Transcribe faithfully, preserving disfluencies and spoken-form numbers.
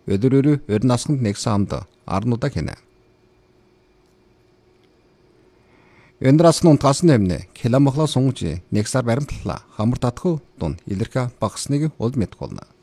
өдрөөрөө ер насганд нэгсэн амд арнуудаа хийнэ. Эндрасны унтгасан нэмнэ киламахла сунгжи нэгсар баримтлаа хамар татху тун илэрхэ багсныг уул мэт болно.